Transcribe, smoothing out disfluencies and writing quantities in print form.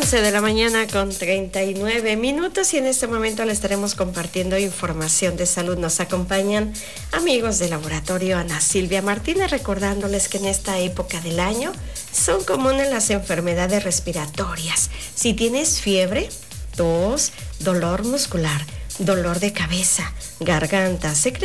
11 de la mañana con 39 minutos y en este momento le estaremos compartiendo información de salud. Nos acompañan amigos del laboratorio Ana Silvia Martínez, recordándoles que en esta época del año son comunes las enfermedades respiratorias. Si tienes fiebre, tos, dolor muscular, dolor de cabeza, garganta, secreción